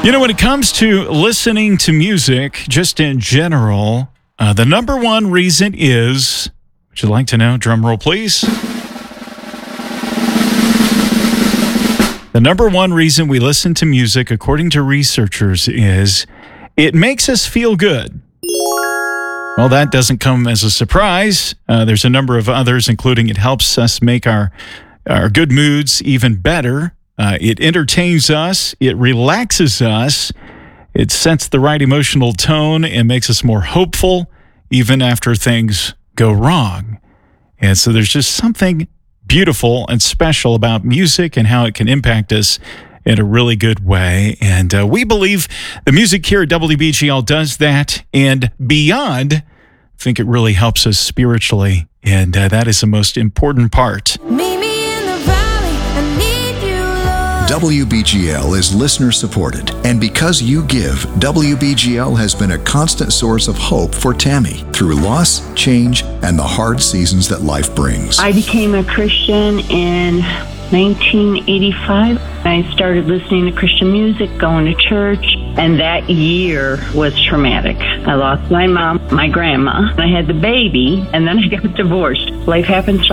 You know, when it comes to listening to music, just in general, the number one reason is, would you like to know? Drum roll, please. The number one reason we listen to music, according to researchers, is it makes us feel good. Well, that doesn't come as a surprise. There's a number of others, including it helps us make our good moods even better. It entertains us. It relaxes us. It sets the right emotional tone and makes us more hopeful even after things go wrong. And so there's just something beautiful and special about music and how it can impact us in a really good way. And we believe the music here at WBGL does that and beyond. I think it really helps us spiritually, and that is the most important part. WBGL is listener supported, and because you give, WBGL has been a constant source of hope for Tammy through loss, change, and the hard seasons that life brings. I became a Christian in 1985. I started listening to Christian music, going to church, and that year was traumatic. I lost my mom, my grandma, I had the baby, and then I got divorced. Life happens.